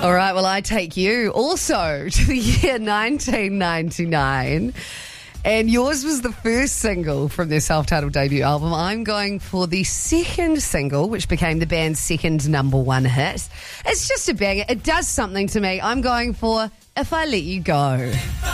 All right, well, I take you also to the year 1999. And yours was the first single from their self-titled debut album. I'm going for the second single, which became the band's second number one hit. It's just a banger. It does something to me. I'm going for If I Let You Go.